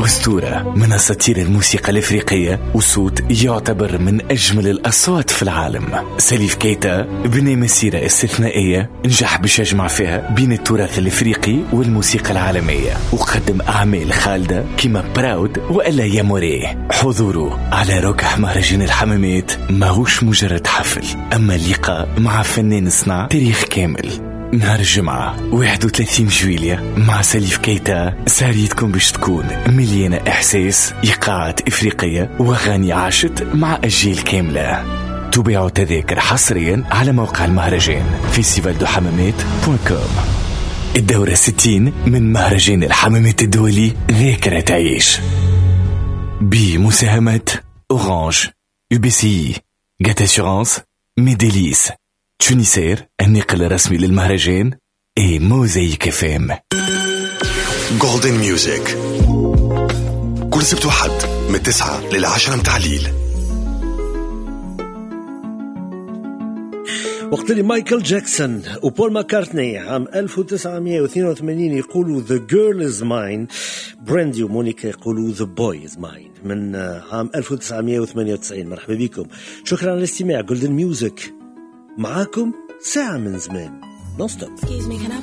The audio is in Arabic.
أسطورة من أساطير الموسيقى الإفريقية، وصوت يعتبر من أجمل الأصوات في العالم. سليف كيتا بنى مسيرة استثنائية نجح باش يجمع فيها بين التراث الإفريقي والموسيقى العالمية، وقدم أعمال خالدة كما براود وإلا يا موري. حضوره على ركح مهرجان الحمامات ماهوش مجرد حفل، أما اللقاء مع فنان صنع تاريخ كامل. نهار الجمعة 31 جويلية مع سليف كيتا سهريتكم باش تكون مليانة إحساس، إيقاعات إفريقية وأغاني عاشت مع أجيال كاملة. تبيعوا تذاكر حصريا على موقع المهرجان festivaldohammamat.com. الدورة 60 من مهرجان الحمامات الدولي ذاكرة تعيش، بمساهمة أورانج، UBCI، جات أسيورانس، ميديليس، تونيسير النقل الرسمي للمهرجان، اي موزايك FM. جولدن ميوزك كل سبت وحد من 9 ل10 متعليل. وقت اللي مايكل جاكسون وبول ماكارتني عام 1982 يقولوا The Girl is Mine، براندي ومونيكا يقولوا The Boy is Mine من عام 1998. مرحبا بكم، شكرا على الاستماع. جولدن ميوزك معاكم ساعة من زمان نون ستوب.